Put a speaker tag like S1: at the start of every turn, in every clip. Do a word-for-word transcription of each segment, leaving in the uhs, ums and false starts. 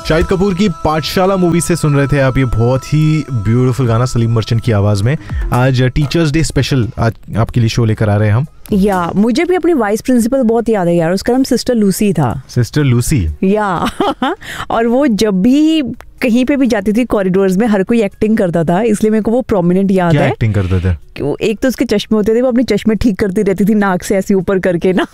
S1: शाहिद कपूर की पाठशाला मूवी से सुन रहे थे आप ये बहुत ही ब्यूटीफुल गाना सलीम मर्चेंट की आवाज में। आज टीचर्स डे स्पेशल आज आपके लिए शो लेकर आ रहे हैं हम।
S2: या मुझे भी अपनी वाइस प्रिंसिपल बहुत याद है यार, उसका नाम सिस्टर लूसी था।
S1: सिस्टर लूसी
S2: या और वो जब भी कहीं पे भी जाती थी कॉरिडोर्स में हर कोई एक्टिंग करता था, इसलिए मेरे को वो प्रोमिनेंट याद
S1: क्या
S2: है।
S1: एक्टिंग करते थे?
S2: एक तो उसके चश्मे होते थे, वो अपने चश्मे ठीक करती रहती थी नाक से ऐसे ऊपर करके ना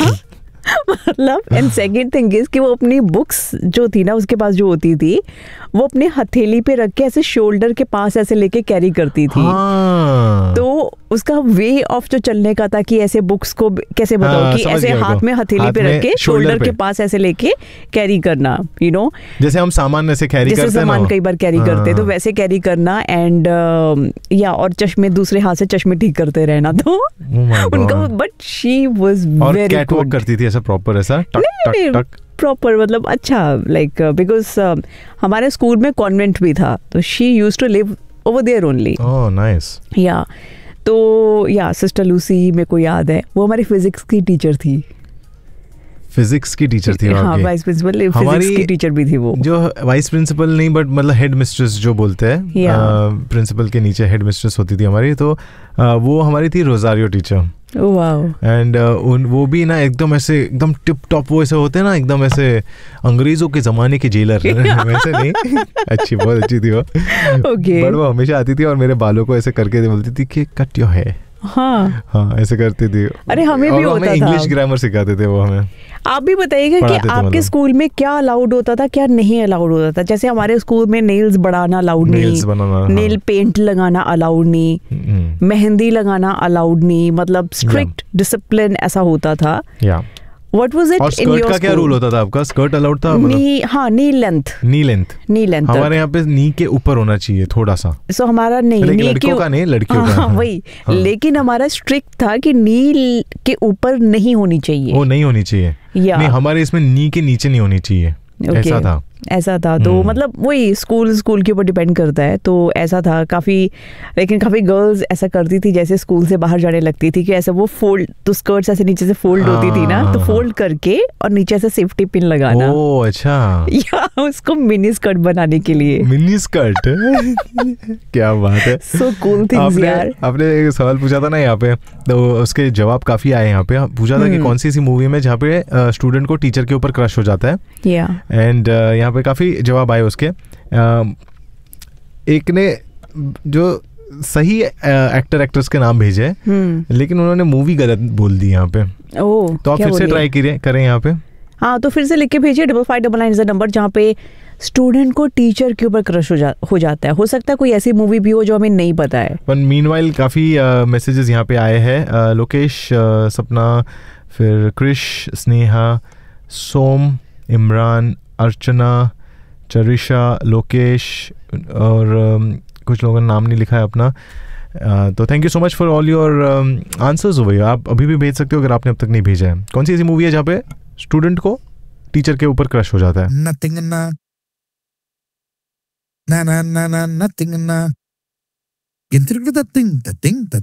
S2: मतलब एंड सेकंड थिंग इज कि वो अपनी बुक्स जो थी ना उसके पास जो होती थी वो अपने हथेली पे रख के ऐसे शोल्डर के पास ऐसे लेके कैरी करती थी।
S1: हाँ।
S2: तो उसका वे ऑफ जो चलने का था कि ऐसे बुक्स को कैसे बताओ
S1: हाँ,
S2: कि ऐसे हाथ में हथेली
S1: हाथ
S2: पे रख के शोल्डर के पास ऐसे लेके कैरी करना, यू नो
S1: जैसे हम सामान ऐसे कैरी करते हैं,
S2: जैसे सामान कई बार कैरी करते हैं तो वैसे कैरी करना। एंड या और चश्मे दूसरे हाथ से चश्मे ठीक करते रहना। तो उनका but she was very
S1: catwalk करती थी ऐसा प्रॉपर ऐसा टक टक टक
S2: प्रॉपर मतलब अच्छा लाइक बिकॉज हमारे स्कूल में कॉन्वेंट भी था तो she used to live over there only.
S1: Oh nice.
S2: या तो या सिस्टर लूसी मेरे को याद है, वो हमारी फिजिक्स की टीचर थी।
S1: फिजिक्स की टीचर थी?
S2: हाँ, वाइस प्रिंसिपल फिजिक्स की टीचर भी थी वो।
S1: जो वाइस प्रिंसिपल नहीं बट मतलब हेड मिस्ट्रेस जो बोलते हैं, प्रिंसिपल के नीचे हेड मिस्ट्रेस होती थी हमारी, तो uh, वो हमारी थी रोजारियो टीचर।
S2: वाओ।
S1: एंड उन वो भी ना एकदम ऐसे एकदम टिप टॉप वो ऐसे होते हैं ना एकदम ऐसे अंग्रेजों के जमाने के जेलर वैसे नहीं अच्छी बहुत अच्छी थी वो।
S2: ओके।
S1: बट वो हमेशा आती थी और मेरे बालों को ऐसे करके बोलती थी कि कट योर हेयर।
S2: हाँ
S1: हाँ ऐसे करती थी।
S2: अरे हमें भी होता था।
S1: इंग्लिश ग्रामर सिखाते थे वो हमें।
S2: आप भी बताइएगा कि आपके मतलब। स्कूल में क्या अलाउड होता था क्या नहीं अलाउड होता था? जैसे हमारे स्कूल में नेल्स बढ़ाना अलाउड नहीं, नेल पेंट लगाना अलाउड नहीं, मेहंदी लगाना अलाउड नहीं, मतलब स्ट्रिक्ट डिसिप्लिन ऐसा होता था। What was it
S1: और
S2: in your
S1: स्कर्ट का क्या रूल होता था आपका? स्कर्ट अलाउड था?
S2: नी, हाँ नी लेंथ
S1: नी लेंथ
S2: नी लेंथ
S1: हमारे यहाँ पे नी के ऊपर होना चाहिए थोड़ा सा।
S2: सो हमारा नहीं नी
S1: लड़कियों का नहीं लड़कियों का
S2: वही हाँ। लेकिन हमारा स्ट्रिक्ट था कि नी के ऊपर नहीं होनी चाहिए।
S1: वो नहीं होनी चाहिए। नहीं हमारे इसमें नी के नीचे नहीं होनी चाहिए। ऐसा था
S2: ऐसा था तो मतलब वही स्कूल स्कूल के ऊपर डिपेंड करता है। तो ऐसा था काफी, लेकिन काफी गर्ल्स ऐसा करती थी जैसे स्कूल से बाहर जाने लगती थी कि ऐसा वो फोल्ड तो स्कर्ट्स ऐसे नीचे से फोल्ड होती थी ना, तो फोल्ड करके और नीचे से सेफ्टी पिन लगाना।
S1: ओह अच्छा।
S2: या उसको मिनी स्कर्ट बनाने के लिए।
S1: मिनी स्कर्ट क्या बात है।
S2: सो कूल थिंग्स यार।
S1: आपने एक सवाल पूछा था ना यहाँ पे, तो उसके जवाब काफी आए यहाँ पे। पूछा था कि कौन सी ऐसी मूवी में जहाँ पे स्टूडेंट को टीचर के ऊपर क्रश हो जाता है।
S2: या
S1: एंड यहाँ पे काफ़ी जवाब आए उसके। एक ने जो सही एक्टर एक्ट्रेस के नाम भेजे लेकिन उन्होंने मूवी गलत बोल दी यहाँ पे।
S2: ओह,
S1: तो आप फिर से ट्राई करें करें यहाँ पे।
S2: हाँ तो फिर से लिख के भेजिए double five double nine is the number जहाँ पे स्टूडेंट को टीचर के ऊपर क्रश हो, जा, हो जाता है। हो सकता है कोई ऐसी मूवी भी हो जो हमें नहीं पता है।
S1: पर मीनवाइल काफ़ी मैसेजेस यहाँ पे आए हैं। लोकेश, सपना, फिर क्रिश, स्नेहा, सोम, इमरान, अर्चना, चरिशा, लोकेश और uh, कुछ लोगों ने नाम नहीं लिखा है अपना। uh, तो thank you so much for all your answers. हो भैया आप अभी भी भेज सकते हो अगर आपने अब तक नहीं भेजा है। कौन सी ऐसी मूवी है जहाँ पे स्टूडेंट को टीचर के ऊपर क्रश हो जाता है?
S3: Nothing na na na na na nothing na. Get through the thing, the thing, the